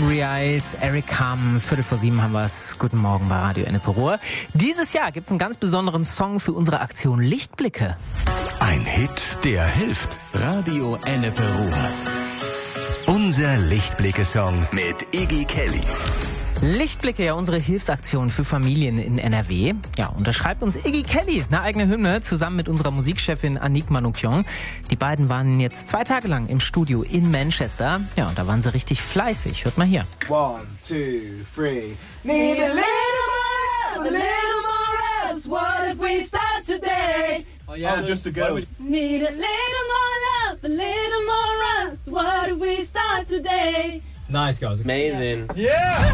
Hungry Eyes, Eric Carmen, 7:15 haben wir es. Guten Morgen bei Radio Ennepe Ruhr. Dieses Jahr gibt es einen ganz besonderen Song für unsere Aktion Lichtblicke. Ein Hit, der hilft. Radio Ennepe Ruhr. Unser Lichtblicke-Song mit Iggy Kelly. Lichtblicke, ja, unsere Hilfsaktion für Familien in NRW. Ja, und da schreibt uns Iggy Kelly eine eigene Hymne zusammen mit unserer Musikchefin Annick Manoukian. Die beiden waren jetzt 2 Tage lang im Studio in Manchester. Ja, und da waren sie richtig fleißig. Hört mal hier. 1, 2, 3. Need a little more love, a little more else. What if we start today? Oh, yeah, just the girls. Need a little more love, a little more us. What if we start today? Nice, guys. Amazing. Yeah!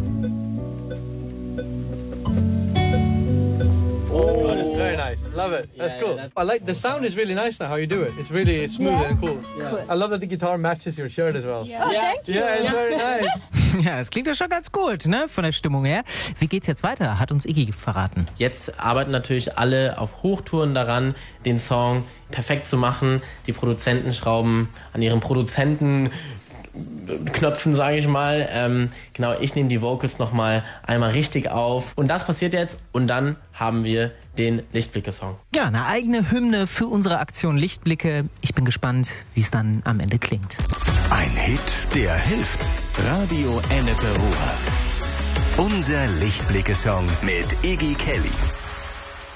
Very nice. Love it. That's cool. I like the sound is really nice now how you do it. It's really smooth and cool. Cool. I love that the guitar matches your shirt as well. Oh, thank you. Yeah, it's very nice. Ja, das klingt ja schon ganz gut, ne, von der Stimmung her. Wie geht's jetzt weiter? Hat uns Iggy verraten. Jetzt arbeiten natürlich alle auf Hochtouren daran, den Song perfekt zu machen. Die Produzenten schrauben an ihren Produzentenknöpfen, sage ich mal. Genau, ich nehme die Vocals nochmal einmal richtig auf. Und das passiert jetzt. Und dann haben wir den Lichtblicke-Song. Ja, eine eigene Hymne für unsere Aktion Lichtblicke. Ich bin gespannt, wie es dann am Ende klingt. Ein Hit, der hilft. Radio Ennepe Ruhr. Unser Lichtblicke-Song mit Iggy Kelly.